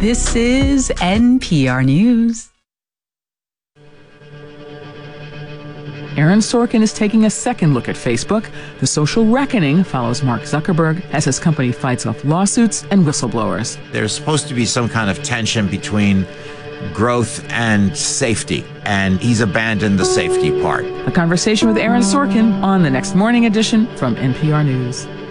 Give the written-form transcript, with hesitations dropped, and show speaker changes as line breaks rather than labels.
This is NPR News. Aaron Sorkin is taking a second look at Facebook. The social reckoning follows Mark Zuckerberg as his company fights off lawsuits and whistleblowers.
There's supposed to be some kind of tension between growth and safety, and he's abandoned the safety part.
A conversation with Aaron Sorkin on the next morning edition from NPR News.